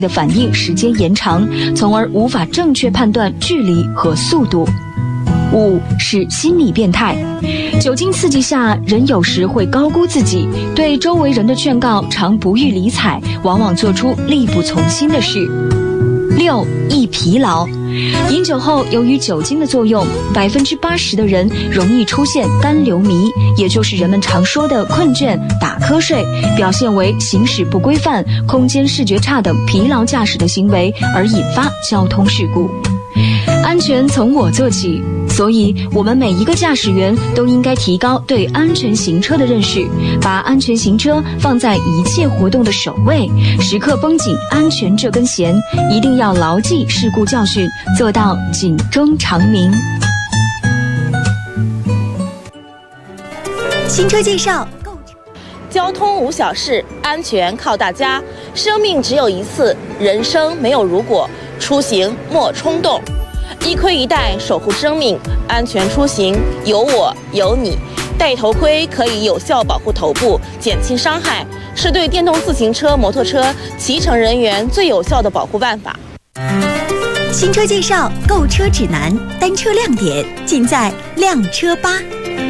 的反应时间延长，从而无法正确判断距离和速度。5是心理变态，酒精刺激下，人有时会高估自己，对周围人的劝告常不予理睬，往往做出力不从心的事。6易疲劳，饮酒后由于酒精的作用，80%的人容易出现干流迷，也就是人们常说的困倦、打瞌睡，表现为行驶不规范、空间视觉差等疲劳驾驶的行为，而引发交通事故。安全从我做起，所以我们每一个驾驶员都应该提高对安全行车的认识，把安全行车放在一切活动的首位，时刻绷紧安全这根弦，一定要牢记事故教训，做到警钟长鸣。 新车介绍。 交通无小事，安全靠大家。生命只有一次，人生没有如果，出行莫冲动。一盔一带守护生命，安全出行有我有你。戴头盔可以有效保护头部，减轻伤害，是对电动自行车、摩托车骑乘人员最有效的保护办法。 新车介绍，购车指南，单车亮点尽在靓车吧。